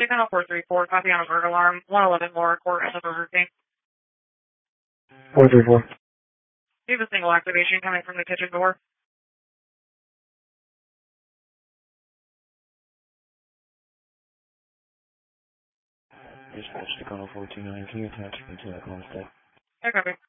Stick on 434, copy on a bird alarm, 111 more, court end of emergency. 434. You have a single activation coming from the kitchen door. Dispatch, stick on 429, can you attach me to that homestead? I copy.